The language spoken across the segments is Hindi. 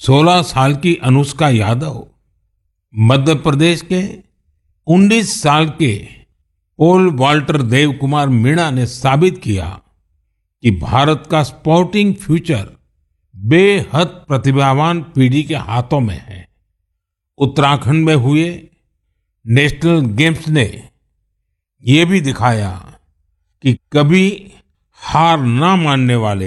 16 साल की अनुष्का यादव मध्य प्रदेश के 19 साल के पोल वॉल्टर देव कुमार मीणा ने साबित किया कि भारत का स्पोर्टिंग फ्यूचर बेहद प्रतिभावान पीढ़ी के हाथों में है। उत्तराखंड में हुए नेशनल गेम्स ने ये भी दिखाया कि कभी हार ना मानने वाले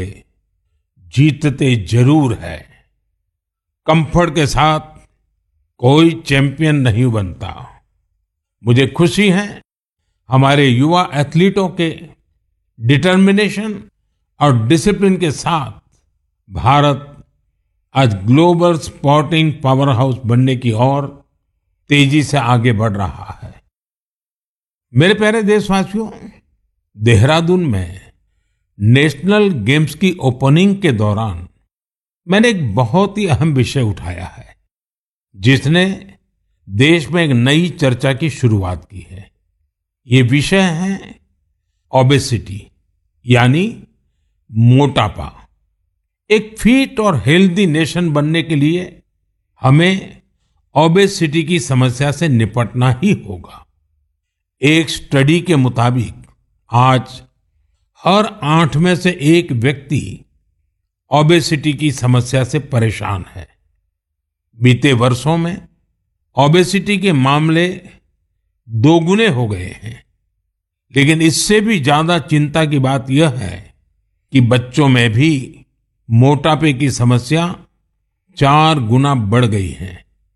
जीतते जरूर है। कंफर्ट के साथ कोई चैंपियन नहीं बनता। मुझे खुशी है हमारे युवा एथलीटों के डिटर्मिनेशन और डिसिप्लिन के साथ भारत आज ग्लोबल स्पोर्टिंग पावर हाउस बनने की ओर तेजी से आगे बढ़ रहा है। मेरे प्यारे देशवासियों, देहरादून में नेशनल गेम्स की ओपनिंग के दौरान मैंने एक बहुत ही अहम विषय उठाया है, जिसने देश में एक नई चर्चा की शुरुआत की है। ये विषय है ओबेसिटी, यानी मोटापा। एक फिट और हेल्दी नेशन बनने के लिए हमें ओबेसिटी की समस्या से निपटना ही होगा। एक स्टडी के मुताबिक आज हर 8 में से 1 व्यक्ति ओबेसिटी की समस्या से परेशान है। बीते वर्षों में ओबेसिटी के मामले दोगुने हो गए हैं, लेकिन इससे भी ज्यादा चिंता की बात यह है कि बच्चों में भी मोटापे की समस्या 4 गुना बढ़ गई है।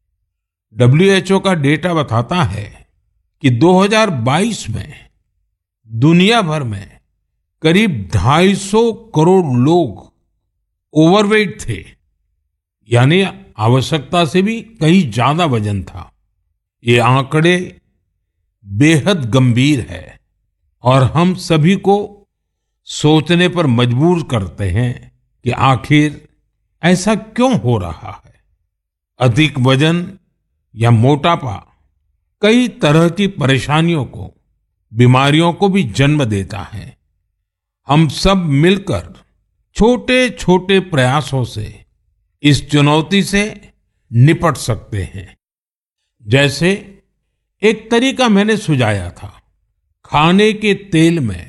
WHO का डेटा बताता है कि 2022 में दुनिया भर में करीब 250 करोड़ लोग ओवरवेट थे, यानी आवश्यकता से भी कहीं ज्यादा वजन था। ये आंकड़े बेहद गंभीर है और हम सभी को सोचने पर मजबूर करते हैं कि आखिर ऐसा क्यों हो रहा है। अधिक वजन या मोटापा कई तरह की परेशानियों को, बीमारियों को भी जन्म देता है। हम सब मिलकर छोटे छोटे प्रयासों से इस चुनौती से निपट सकते हैं। जैसे एक तरीका मैंने सुझाया था, खाने के तेल में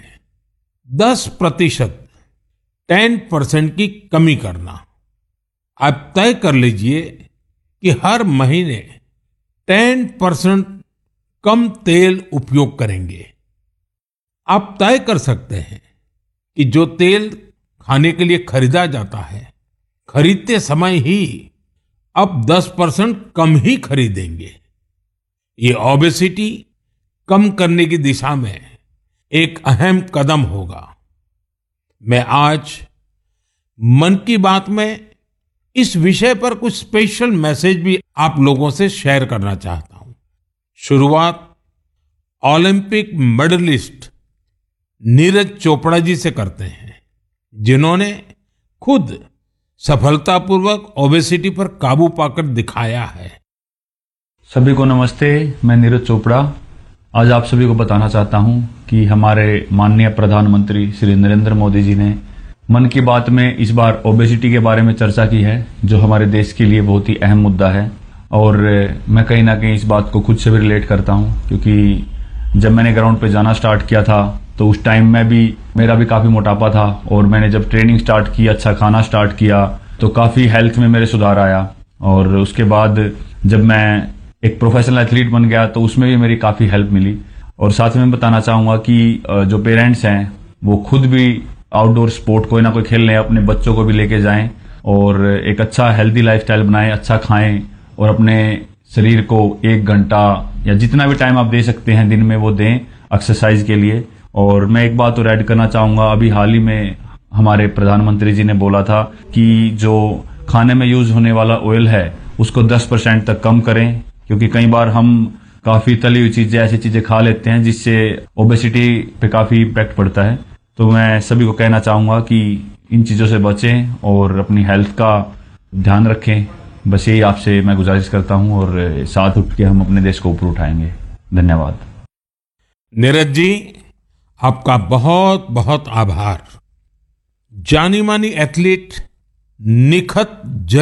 10% 10% की कमी करना। आप तय कर लीजिए कि हर महीने 10% कम तेल उपयोग करेंगे। आप तय कर सकते हैं कि जो तेल खाने के लिए खरीदा जाता है, खरीदते समय ही अब 10% कम ही खरीदेंगे। ये ओबेसिटी कम करने की दिशा में एक अहम कदम होगा। मैं आज मन की बात में इस विषय पर कुछ स्पेशल मैसेज भी आप लोगों से शेयर करना चाहता हूं। शुरुआत ओलंपिक मेडलिस्ट नीरज चोपड़ा जी से करते हैं, जिन्होंने खुद सफलतापूर्वक ओबेसिटी पर काबू पाकर दिखाया है। सभी को नमस्ते, मैं नीरज चोपड़ा आज आप सभी को बताना चाहता हूं कि हमारे माननीय प्रधानमंत्री श्री नरेंद्र मोदी जी ने मन की बात में इस बार ओबेसिटी के बारे में चर्चा की है, जो हमारे देश के लिए बहुत ही अहम मुद्दा है। और मैं कहीं ना कहीं इस बात को खुद से भी रिलेट करता हूं, क्योंकि जब मैंने ग्राउंड पे जाना स्टार्ट किया था तो उस टाइम में भी मेरा भी काफी मोटापा था, और मैंने जब ट्रेनिंग स्टार्ट की, अच्छा खाना स्टार्ट किया, तो काफी हेल्थ में मेरे सुधार आया। और उसके बाद जब मैं एक प्रोफेशनल एथलीट बन गया तो उसमें भी मेरी काफी हेल्प मिली। और साथ में बताना चाहूंगा कि जो पेरेंट्स हैं वो खुद भी आउटडोर स्पोर्ट कोई ना कोई खेल लें, अपने बच्चों को भी लेके जाएं और एक अच्छा हेल्दी लाइफस्टाइल बनाएं, अच्छा खाएं और अपने शरीर को 1 घंटा या जितना भी टाइम आप दे सकते हैं दिन में वो दें एक्सरसाइज के लिए। और मैं एक बात और ऐड करना चाहूंगा, अभी हाल ही में हमारे प्रधानमंत्री जी ने बोला था कि जो खाने में यूज होने वाला ऑयल है उसको 10% तक कम करें, क्योंकि कई बार हम काफी तली हुई चीजें, ऐसी चीजें खा लेते हैं जिससे ओबेसिटी पे काफी इम्पैक्ट पड़ता है। तो मैं सभी को कहना चाहूंगा कि इन चीजों से बचें और अपनी हेल्थ का ध्यान रखें। बस यही आपसे मैं गुजारिश करता हूं और साथ उठ के हम अपने देश को ऊपर उठाएंगे। धन्यवाद। नीरज जी, आपका बहुत बहुत आभार। जानी मानी एथलीट निखत